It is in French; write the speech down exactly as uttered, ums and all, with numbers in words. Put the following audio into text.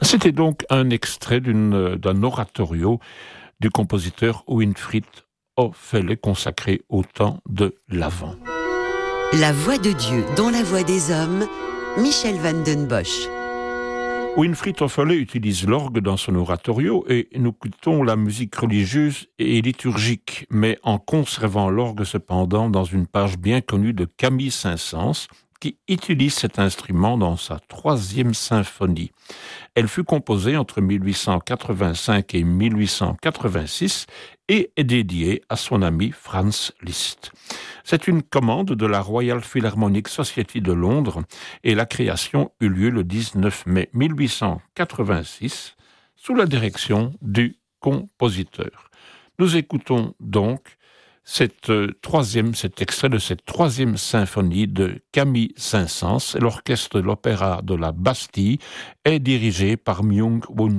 C'était donc un extrait d'une, d'un oratorio du compositeur Winfried Ophuls consacré au temps de l'Avent. La voix de Dieu dans la voix des hommes, Michel van den Bosch. Winfried Ophuls utilise l'orgue dans son oratorio et nous écoutons la musique religieuse et liturgique, mais en conservant l'orgue cependant dans une page bien connue de Camille Saint-Saëns, qui utilise cet instrument dans sa troisième symphonie. Elle fut composée entre mille huit cent quatre-vingt-cinq et mille huit cent quatre-vingt-six et est dédiée à son ami Franz Liszt. C'est une commande de la Royal Philharmonic Society de Londres et la création eut lieu le dix-neuf mai mille huit cent quatre-vingt-six sous la direction du compositeur. Nous écoutons donc Cette, euh, troisième, cet extrait de cette troisième symphonie de Camille Saint-Saëns. L'orchestre de l'Opéra de la Bastille est dirigé par Myung-Whun